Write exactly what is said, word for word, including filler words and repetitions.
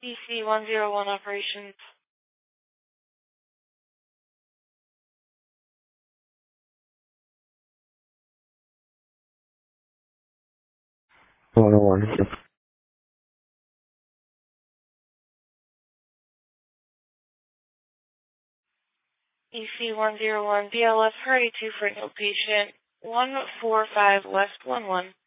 E C one zero one operations. one oh one. E C one zero one B L S, hurry to for no patient one four five West one one.